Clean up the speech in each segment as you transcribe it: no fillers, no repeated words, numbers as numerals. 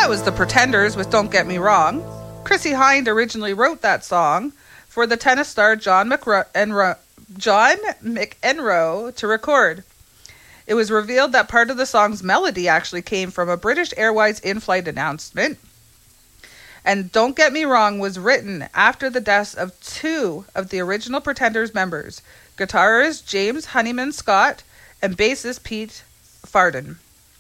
that was the Pretenders with Don't Get Me Wrong. Chrissie Hynde originally wrote that song for the tennis star John McEnroe to record. It was revealed that part of the song's melody actually came from a British Airways in-flight announcement. And Don't Get Me Wrong was written after the deaths of two of the original Pretenders members, guitarist James Honeyman Scott and bassist Pete Farndon.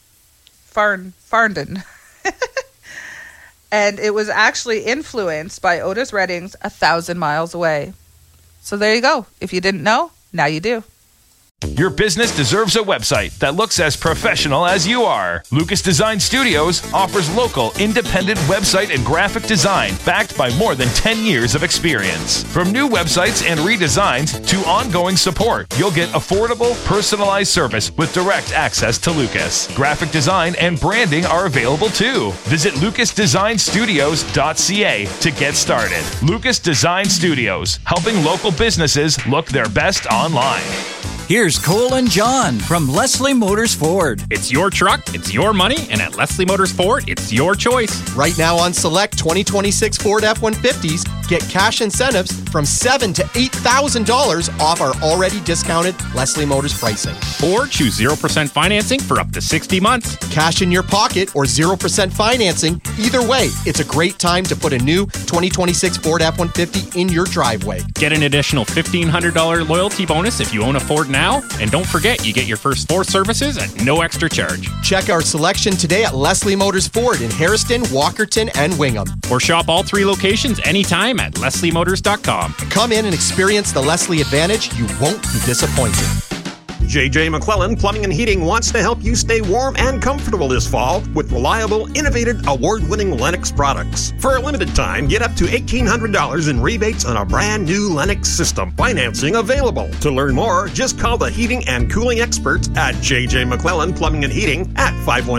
And it was actually influenced by Otis Redding's 1,000 Miles Away. So there you go. If you didn't know, now you do. Your business deserves a website that looks as professional as you are. Lucas Design Studios offers local, independent website and graphic design backed by more than 10 years of experience. From new websites and redesigns to ongoing support, you'll get affordable, personalized service with direct access to Lucas. Graphic design and branding are available too. Visit lucasdesignstudios.ca to get started. Lucas Design Studios, helping local businesses look their best online. Here's Cole and John from Leslie Motors Ford. It's your truck, it's your money, and at Leslie Motors Ford, it's your choice. Right now on select 2026 Ford F-150s, get cash incentives from $7,000 to $8,000 off our already discounted Leslie Motors pricing. Or choose 0% financing for up to 60 months. Cash in your pocket or 0% financing. Either way, it's a great time to put a new 2026 Ford F-150 in your driveway. Get an additional $1,500 loyalty bonus if you own a Ford now. And don't forget, you get your first 4 services at no extra charge. Check our selection today at Leslie Motors Ford in Harrison, Walkerton, and Wingham. Or shop all 3 locations anytime at lesliemotors.com. Come in and experience the Leslie advantage. You won't be disappointed. J.J. McClellan Plumbing and Heating wants to help you stay warm and comfortable this fall with reliable, innovative, award-winning Lennox products. For a limited time, get up to $1,800 in rebates on a brand new Lennox system. Financing available. To learn more, just call the heating and cooling experts at J.J. McClellan Plumbing and Heating at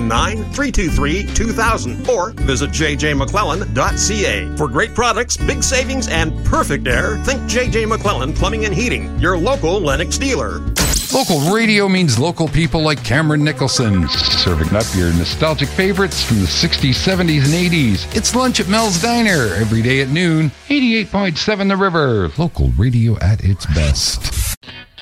519-323-2000 or visit jjmcclellan.ca. For great products, big savings, and perfect air, think J.J. McClellan Plumbing and Heating, your local Lennox dealer. Local radio means local people like Cameron Nicholson, serving up your nostalgic favorites from the 60s, 70s, and 80s. It's lunch at Mel's Diner every day at noon. 88.7 The River, local radio at its best.